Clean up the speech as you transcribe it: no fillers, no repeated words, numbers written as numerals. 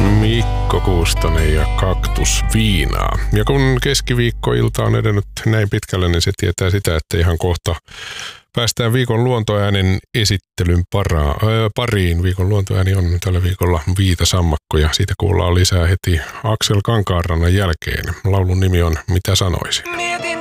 Mikko Kuustonen ja Kaktusviinaa. Ja kun keskiviikkoilta on edennyt näin pitkälle, niin se tietää sitä, että ihan kohta päästään viikon luontoäänen esittelyn pariin. Viikon luontoääni on tällä viikolla Viita Sammakko ja siitä kuullaan lisää heti Aksel Kankaanrannan jälkeen. Laulun nimi on Mitä sanoisin.